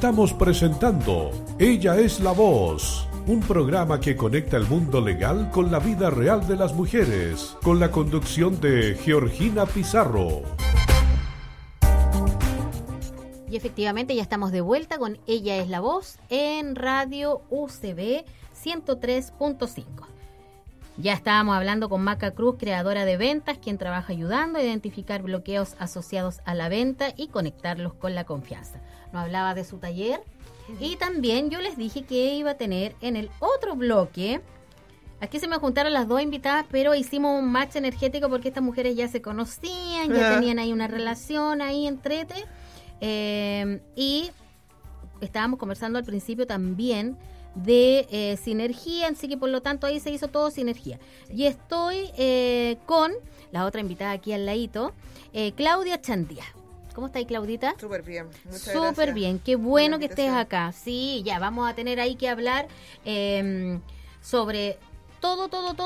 Estamos presentando Ella es la Voz, un programa que conecta el mundo legal con la vida real de las mujeres, con la conducción de Georgina Pizarro. Y efectivamente ya estamos de vuelta con Ella es la Voz en Radio UCB 103.5. Ya estábamos hablando con Maca Cruz, creadora de ventas, quien trabaja ayudando a identificar bloqueos asociados a la venta y conectarlos con la confianza. Nos hablaba de su taller y también yo les dije que iba a tener en el otro bloque. Aquí se me juntaron las dos invitadas, pero hicimos un match energético porque estas mujeres ya se conocían, ya tenían ahí una relación ahí entrete. Y estábamos conversando al principio también de sinergia, así que por lo tanto ahí se hizo todo sinergia. Y estoy con la otra invitada aquí al ladito, Claudia Chandía. ¿Cómo estáis, Claudita? Súper bien, muchas gracias. Súper bien, qué bueno que estés acá. Sí, ya vamos a tener ahí que hablar sobre todo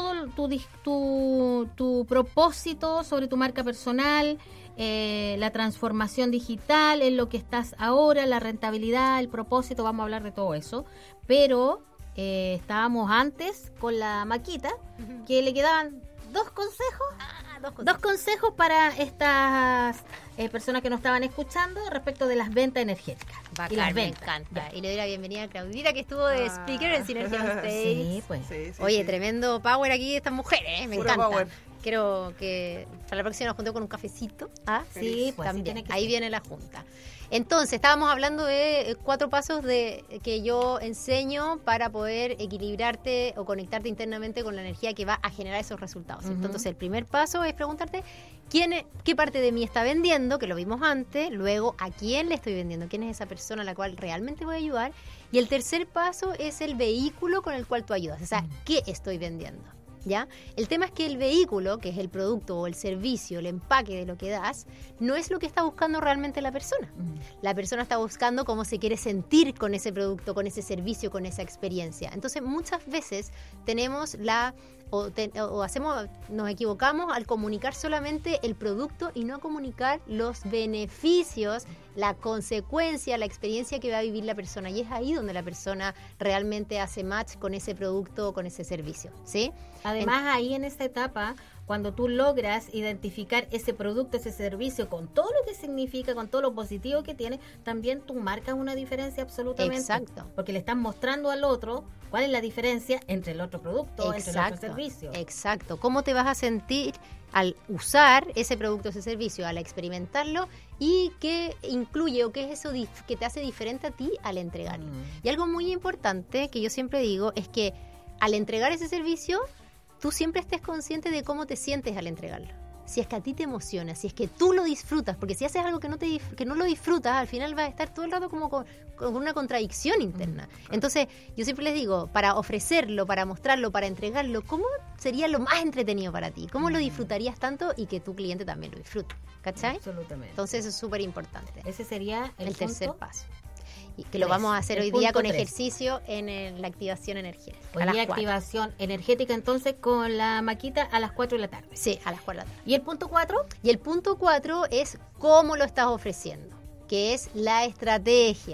tu propósito, sobre tu marca personal, la transformación digital, en lo que estás ahora, la rentabilidad, el propósito, vamos a hablar de todo eso. Pero estábamos antes con la Maquita, que le quedaban dos consejos para estas personas que nos estaban escuchando respecto de las ventas energéticas. Bacán, y las me ventas. encanta. Y le doy la bienvenida a Claudita, que estuvo de speaker en Sinergia on Stage. Sí, pues. Sí, Oye, sí. tremendo power aquí de estas mujeres, me Puro encanta. power. Quiero que para la próxima nos juntemos con un cafecito. Sí, pues así También. tiene que Ahí ser. viene la junta. Entonces, estábamos hablando de 4 pasos que yo enseño para poder equilibrarte o conectarte internamente con la energía que va a generar esos resultados. Entonces, el primer paso es preguntarte qué parte de mí está vendiendo, que lo vimos antes, luego a quién le estoy vendiendo, quién es esa persona a la cual realmente voy a ayudar. Y el tercer paso es el vehículo con el cual tú ayudas, o sea, ¿qué estoy vendiendo? ¿Ya? El tema es que el vehículo, que es el producto o el servicio, el empaque de lo que das, no es lo que está buscando realmente la persona. La persona está buscando cómo se quiere sentir con ese producto, con ese servicio, con esa experiencia. Entonces, muchas veces tenemos nos equivocamos al comunicar solamente el producto y no comunicar los beneficios, la consecuencia, la experiencia que va a vivir la persona. Y es ahí donde la persona realmente hace match con ese producto o con ese servicio, ¿sí? Además, ahí en esta etapa, cuando tú logras identificar ese producto, ese servicio, con todo lo que significa, con todo lo positivo que tiene, también tú marcas una diferencia absolutamente. Exacto. Porque le estás mostrando al otro cuál es la diferencia entre el otro producto, entre el otro servicio. Exacto. ¿Cómo te vas a sentir al usar ese producto, ese servicio, al experimentarlo y qué incluye o qué es eso que te hace diferente a ti al entregarlo? Y algo muy importante que yo siempre digo es que al entregar ese servicio, tú siempre estés consciente de cómo te sientes al entregarlo. Si es que a ti te emociona, si es que tú lo disfrutas, porque si haces algo que no lo disfrutas, al final vas a estar todo el rato como con una contradicción interna. Entonces, yo siempre les digo, para ofrecerlo, para mostrarlo, para entregarlo, ¿cómo sería lo más entretenido para ti? ¿Cómo lo disfrutarías tanto y que tu cliente también lo disfrute? ¿Cachai? Absolutamente. Entonces, eso es súper importante. Ese sería el tercer punto paso. Y que lo vamos a hacer hoy día punto con 3. ejercicio en la activación energética. Hoy día activación energética, entonces, con la Maquita a las 4 de la tarde. Sí, a las 4 de la tarde. ¿Y el punto 4? Y el punto 4 es cómo lo estás ofreciendo, que es la estrategia.